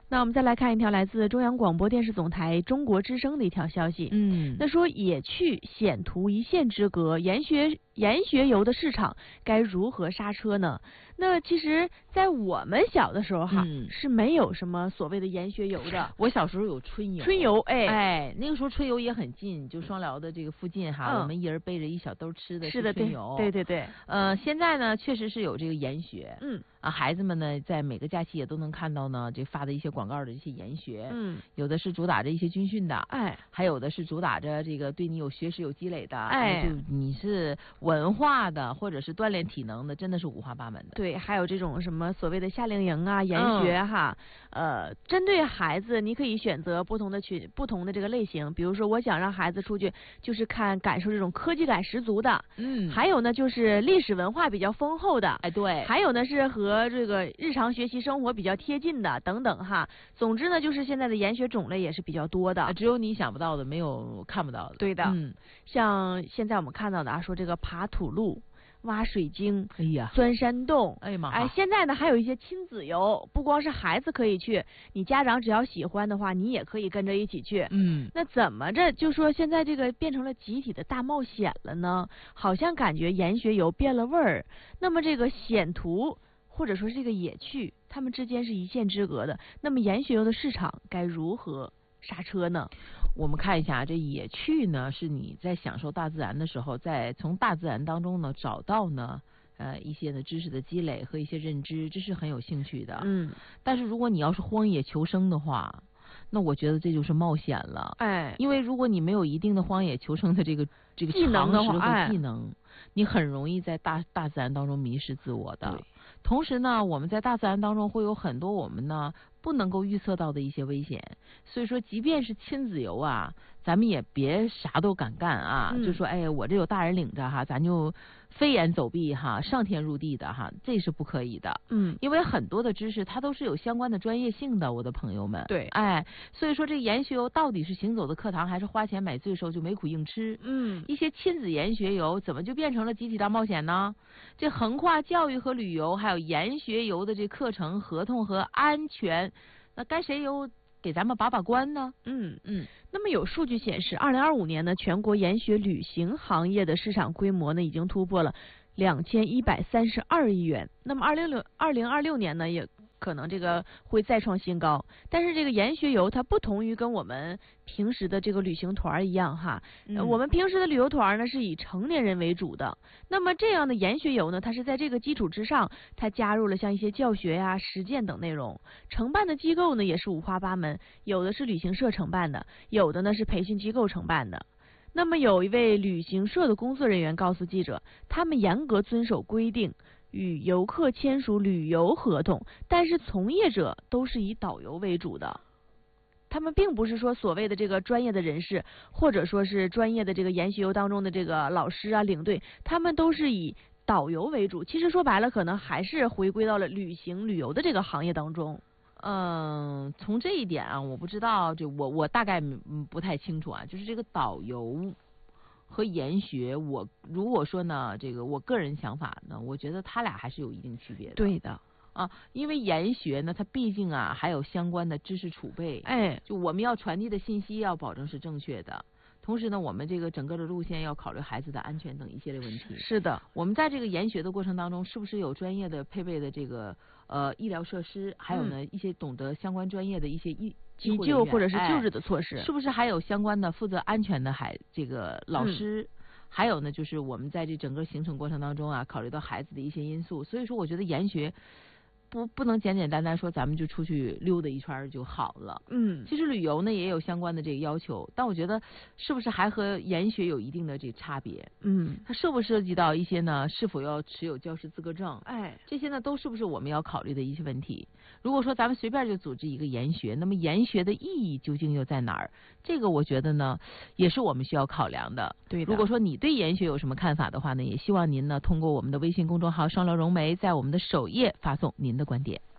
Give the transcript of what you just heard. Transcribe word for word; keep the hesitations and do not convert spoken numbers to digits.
那我们再来看一条来自中央广播电视总台中国之声的一条消息。 嗯， 那说野趣险途一线之隔，研学研学游的市场该如何刹车呢？那其实，在我们小的时候哈， 嗯、 是没有什么所谓的研学游的。 我小时候有春游， 春游，哎哎，那个时候春游也很近，就双辽的这个附近哈， 嗯、 我们一人背着一小兜吃的是的， 春游。 对对对对。 呃，现在呢，确实是有这个研学。 嗯。 啊，孩子们呢，在每个假期也都能看到呢，这发的一些广告的一些研学。 嗯。 有的是主打着一些军训的， 哎， 还有的是主打着这个对你有学识有积累的， 哎， 就你是文化的或者是锻炼体能的，真的是五花八门的。 对，还有这种什么所谓的夏令营啊、研学哈，嗯、呃，针对孩子，你可以选择不同的群、不同的这个类型。比如说，我想让孩子出去，就是看感受这种科技感十足的， 嗯， 还有呢，就是历史文化比较丰厚的， 哎，对， 还有呢是和这个日常学习生活比较贴近的等等哈。总之呢，就是现在的研学种类也是比较多的， 只有你想不到的，没有看不到的。 对的， 嗯， 像现在我们看到的啊，说这个爬土路、挖水晶， 哎呀， 钻山洞， 哎呀妈， 哎，现在呢还有一些亲子游，不光是孩子可以去，你家长只要喜欢的话，你也可以跟着一起去。 嗯， 那怎么着就说现在这个变成了集体的大冒险了呢？好像感觉研学游变了味儿。那么这个险途或者说是这个野趣，他们之间是一线之隔的。那么研学游的市场该如何刹车呢？ 我们看一下，这野趣呢，是你在享受大自然的时候，在从大自然当中呢找到呢呃一些的知识的积累和一些认知，这是很有兴趣的。 嗯， 但是如果你要是荒野求生的话，那我觉得这就是冒险了。 哎， 因为如果你没有一定的荒野求生的这个这个技能的话， 和技能，哎、你很容易在大大自然当中迷失自我的。同时呢，我们在大自然当中会有很多我们呢不能够预测到的一些危险，所以说即便是亲子游啊，咱们也别啥都敢干啊， 嗯、 就说哎呀我这有大人领着哈，咱就飞檐走壁哈，上天入地的哈，这是不可以的。 嗯， 因为很多的知识它都是有相关的专业性的，我的朋友们。 对， 哎，所以说这研学游到底是行走的课堂，还是花钱买罪受就没苦硬吃？ 嗯， 一些亲子研学游怎么就变成了集体大冒险呢？这横跨教育和旅游，还有研学游的这课程合同和安全，那该谁有给咱们把把关呢？ 嗯嗯。 那么有数据显示，二零二五年呢，全国研学旅行行业的市场规模呢，已经突破了两千一百三十二亿元。那么二零六二零二六年呢，也可能这个会再创新高。但是这个研学游它不同于跟我们平时的这个旅行团一样哈、嗯呃，我们平时的旅游团呢是以成年人为主的。那么这样的研学游呢，它是在这个基础之上，它加入了像一些教学呀、啊、实践等内容。承办的机构呢也是五花八门，有的是旅行社承办的，有的呢是培训机构承办的。那么有一位旅行社的工作人员告诉记者，他们严格遵守规定，与游客签署旅游合同，但是从业者都是以导游为主的。他们并不是说所谓的这个专业的人士，或者说是专业的这个研学游当中的这个老师啊、领队，他们都是以导游为主。其实说白了，可能还是回归到了旅行旅游的这个行业当中。 嗯，从这一点啊，我不知道，这我我大概嗯不太清楚啊。就是这个导游和研学，我如果说呢，这个我个人想法呢，我觉得他俩还是有一定区别的。 对的。 啊，因为研学呢，它毕竟啊还有相关的知识储备， 哎， 就我们要传递的信息要保证是正确的，同时呢，我们这个整个的路线要考虑孩子的安全等一系列问题。 是的， 我们在这个研学的过程当中，是不是有专业的配备的这个呃医疗设施，还有呢、嗯、一些懂得相关专业的一些医急救或者是救治的措施、 哎，是不是还有相关的负责安全的孩这个老师？嗯，还有呢，就是我们在这整个行程过程当中啊，考虑到孩子的一些因素，所以说我觉得研学不不能简简单单说咱们就出去溜达一圈就好了。 嗯， 其实旅游呢也有相关的这个要求，但我觉得是不是还和研学有一定的这个差别？ 嗯， 它涉不涉及到一些呢？是否要持有教师资格证？ 哎， 这些呢都是不是我们要考虑的一些问题？如果说咱们随便就组织一个研学，那么研学的意义究竟又在哪儿？这个我觉得呢也是我们需要考量的。 对的。 如果说你对研学有什么看法的话呢，也希望您呢通过我们的微信公众号“双聊融媒”在我们的首页发送您的观点。